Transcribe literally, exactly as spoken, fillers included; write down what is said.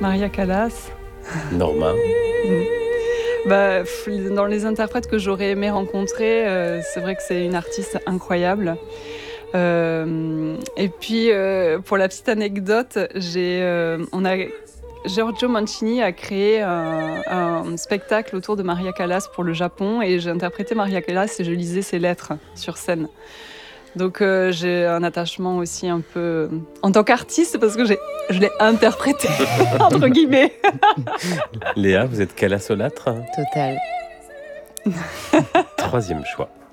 Maria Callas. Norma. Bah, dans les interprètes que j'aurais aimé rencontrer, euh, c'est vrai que c'est une artiste incroyable. Euh, et puis, euh, pour la petite anecdote, j'ai, euh, on a, Giorgio Mancini a créé un, un spectacle autour de Maria Callas pour le Japon, et j'ai interprété Maria Callas et je lisais ses lettres sur scène. Donc euh, j'ai un attachement aussi un peu en tant qu'artiste parce que j'ai, je l'ai interprété, entre guillemets. Léa, vous êtes Calassolâtre ? Total. Troisième choix.